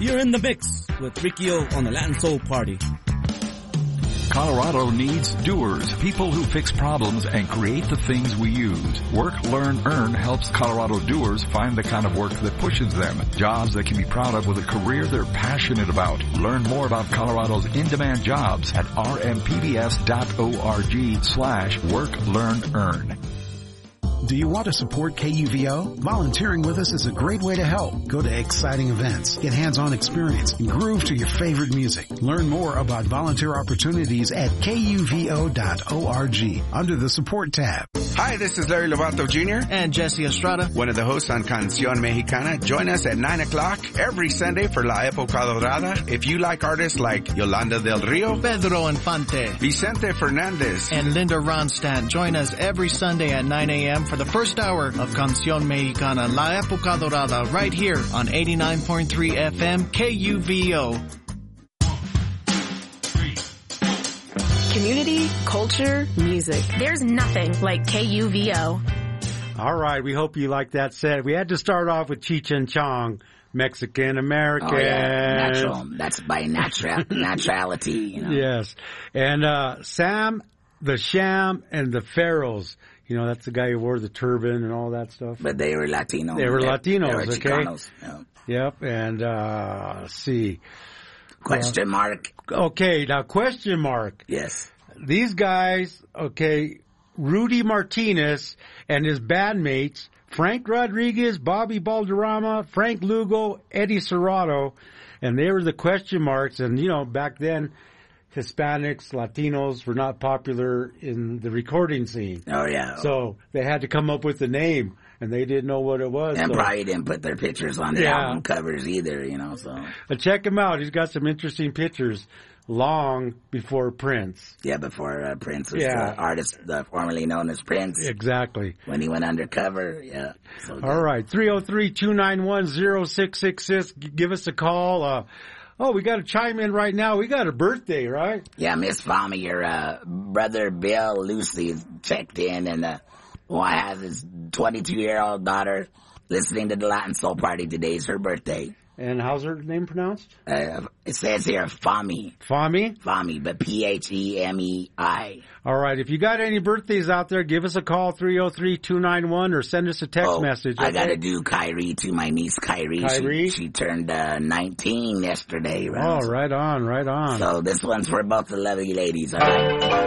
You're in the mix with Ricky O on the Latin Soul Party. Colorado needs doers, people who fix problems and create the things we use. Work, Learn, Earn helps Colorado doers find the kind of work that pushes them. Jobs they can be proud of with a career they're passionate about. Learn more about Colorado's in-demand jobs at rmpbs.org/work, learn, earn. Do you want to support KUVO? Volunteering with us is a great way to help. Go to exciting events, get hands-on experience, and groove to your favorite music. Learn more about volunteer opportunities at kuvo.org under the support tab. Hi, this is Larry Lovato Jr. and Jesse Estrada, one of the hosts on Canción Mexicana. Join us at 9 o'clock every Sunday for La Época Dorada. If you like artists like Yolanda del Rio, Pedro Infante, Vicente Fernandez, and Linda Ronstadt, join us every Sunday at 9 a.m. for the first hour of Canción Mexicana, La Época Dorada, right here on 89.3 FM KUVO. Community, culture, music. There's nothing like KUVO. All right, we hope you like that set. We had to start off with Cheech and Chong, Mexican American. Oh, yeah. Natural. That's by naturality, you know. Yes. And Sam, the Sham, and the Pharaohs. You know, that's the guy who wore the turban and all that stuff. But they were Latino. They were Latinos, they were okay? Chicanos, yeah. Yep, and let's see. Question mark. Okay, now question mark. Yes. These guys, okay, Rudy Martinez and his bandmates, Frank Rodriguez, Bobby Balderrama, Frank Lugo, Eddie Serrato, and they were the question marks. And, you know, back then, Hispanics, Latinos were not popular in the recording scene. Oh, yeah. So they had to come up with a name, and they didn't know what it was. And so. probably didn't put their pictures on the album covers either, you know, so. But check him out. He's got some interesting pictures long before Prince. Yeah, before Prince was the artist formerly known as Prince. Exactly. When he went undercover, yeah. So all right, 303-291-0666. Give us a call. We got to chime in right now. We got a birthday, right? Yeah, Miss Fama, your brother Bill Lucy checked in, and I have his 22-year-old daughter listening to the Latin Soul Party. Today's her birthday. And how's her name pronounced? It says here Fami. Fami? Fami, but Phemei. All right. If you got any birthdays out there, give us a call, 303-291, or send us a text message. I got to do Kyrie to my niece Kyrie. Kyrie? She turned 19 yesterday. Right? Oh, right on, right on. So this one's for both the lovely ladies. All right.